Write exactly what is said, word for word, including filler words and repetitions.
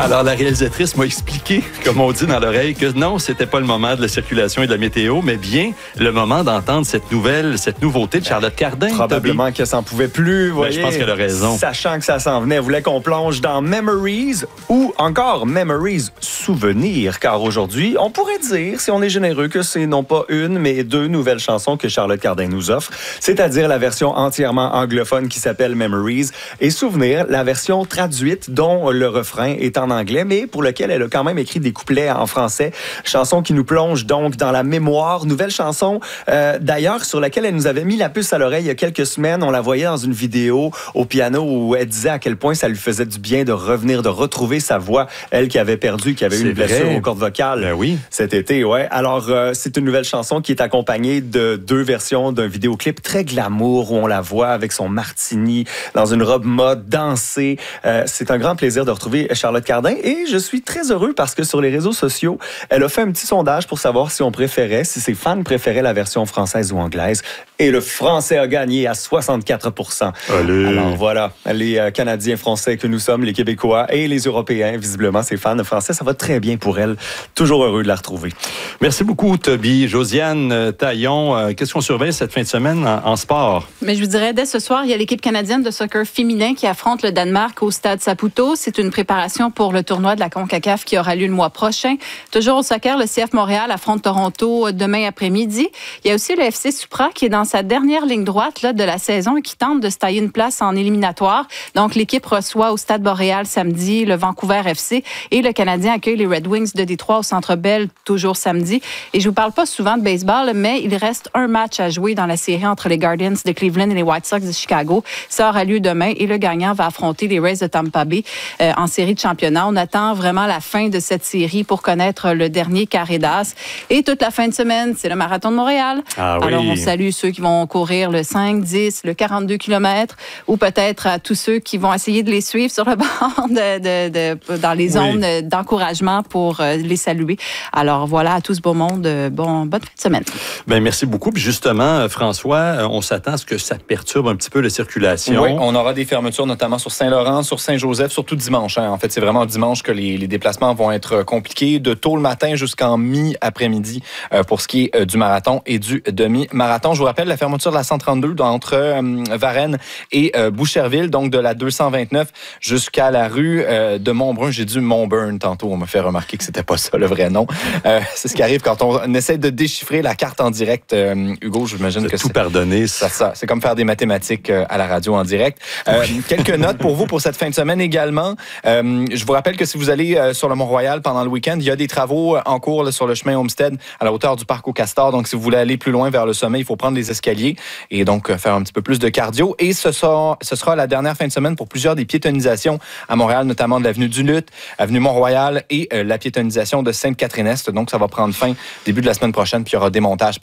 Alors, la réalisatrice m'a expliqué, comme on dit dans l'oreille, que non, c'était pas le moment de la circulation et de la météo, mais bien le moment d'entendre cette nouvelle, cette nouveauté de Charlotte Cardin. Probablement Toby. qu'elle s'en pouvait plus, vous voyez. Ben, je pense qu'elle a raison. Sachant que ça s'en venait, elle voulait qu'on plonge dans Memories ou encore Memories Souvenirs, car aujourd'hui, on pourrait dire, si on est généreux, que c'est non pas une, mais deux nouvelles chansons que Charlotte Cardin nous offre, c'est-à-dire la version entièrement anglophone qui s'appelle Memories et Souvenirs, la version traduite dont le refrain est en anglais, mais pour lequel elle a quand même écrit des couplets en français. Chanson qui nous plonge donc dans la mémoire. Nouvelle chanson, euh, d'ailleurs, sur laquelle elle nous avait mis la puce à l'oreille il y a quelques semaines. On la voyait dans une vidéo au piano où elle disait à quel point ça lui faisait du bien de revenir, de retrouver sa voix. Elle qui avait perdu, qui avait eu une blessure vrai. aux cordes vocales ben oui. cet été. Ouais. Alors, euh, c'est une nouvelle chanson qui est accompagnée de deux versions d'un vidéoclip très glamour où on la voit avec son martini dans une robe mode, danser. Euh, c'est un grand plaisir de retrouver Charlotte Cardin et je suis très heureux parce que sur les réseaux sociaux, elle a fait un petit sondage pour savoir si on préférait, si ses fans préféraient la version française ou anglaise. Et le français a gagné à soixante-quatre pour cent. Allez. Alors voilà, les euh, Canadiens français que nous sommes, les Québécois et les Européens, visiblement, ces fans de français, ça va très bien pour elle. Toujours heureux de la retrouver. Merci beaucoup, Toby. Josiane Taillon, euh, qu'est-ce qu'on surveille cette fin de semaine en, en sport? Mais je vous dirais, dès ce soir, il y a l'équipe canadienne de soccer féminin qui affronte le Danemark au Stade Saputo. C'est une préparation pour le tournoi de la CONCACAF qui aura lieu le mois prochain. Toujours au soccer, le C F Montréal affronte Toronto demain après-midi. Il y a aussi le F C Supra qui est dans sa dernière ligne droite là, de la saison et qui tente de se tailler une place en éliminatoire. Donc, l'équipe reçoit au Stade Boréal samedi le Vancouver F C et le Canadien accueille les Red Wings de Détroit au Centre Bell toujours samedi. Et je vous parle pas souvent de baseball, mais il reste un match à jouer dans la série entre les Guardians de Cleveland et les White Sox de Chicago. Ça aura lieu demain et le gagnant va affronter les Rays de Tampa Bay euh, en série de championnat. On attend vraiment la fin de cette série pour connaître le dernier carré d'as. Et toute la fin de semaine, c'est le Marathon de Montréal. Ah oui. Alors, on salue ceux qui vont courir le cinq, dix, le quarante-deux kilomètres ou peut-être à tous ceux qui vont essayer de les suivre sur le bord de, de, de, dans les zones oui. d'encouragement pour euh, les saluer. Alors, voilà à tout ce beau monde. Bon, bonne fin de semaine. Bien, merci beaucoup. Puis justement, François, on s'attend à ce que ça perturbe un petit peu la circulation. Oui, on aura des fermetures, notamment sur Saint-Laurent, sur Saint-Joseph, surtout dimanche. Hein. En fait, c'est vraiment dimanche que les, les déplacements vont être compliqués, de tôt le matin jusqu'en mi-après-midi euh, pour ce qui est euh, du marathon et du demi-marathon. Je vous rappelle la fermeture de la cent trente-deux entre euh, Varennes et euh, Boucherville, donc de la deux cent vingt-neuf jusqu'à la rue euh, de Montbrun. J'ai dit Montburn tantôt, on m'a fait remarquer que c'était pas ça le vrai nom. Euh, c'est ce qui arrive quand on essaie de déchiffrer la carte en direct. Euh, Hugo, j'imagine que tout c'est... pardonné. Ça, ça, c'est comme faire des mathématiques euh, à la radio en direct. Euh, oui. Quelques notes pour vous pour cette fin de semaine également. Euh, je vous rappelle que si vous allez euh, sur le Mont-Royal pendant le week-end, il y a des travaux en cours là, sur le chemin Homestead à la hauteur du parc au Castor. Donc, si vous voulez aller plus loin vers le sommet, il faut prendre les escaliers et donc euh, faire un petit peu plus de cardio. Et ce sera, ce sera la dernière fin de semaine pour plusieurs des piétonisations à Montréal, notamment de l'avenue du Lutte, avenue Mont-Royal et euh, la piétonisation de Sainte-Catherine-Est. Donc, ça va prendre fin début de la semaine prochaine, puis il y aura démontage